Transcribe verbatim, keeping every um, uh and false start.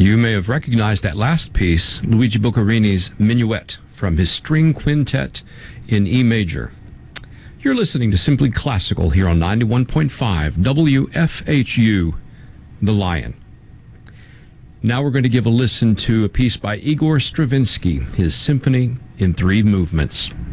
You may have recognized that last piece, Luigi Boccherini's Minuet, from his string quintet in E major. You're listening to Simply Classical here on ninety-one point five W F H U, The Lion. Now we're going to give a listen to a piece by Igor Stravinsky, his Symphony in Three Movements.